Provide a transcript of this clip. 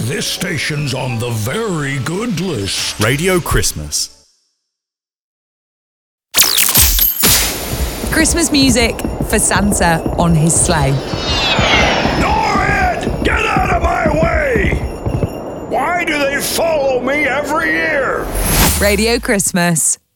This station's on the very good list. Radio Christmas. Christmas music for Santa on his sleigh. Norrid! Get out of my way! Why do they follow me every year? Radio Christmas.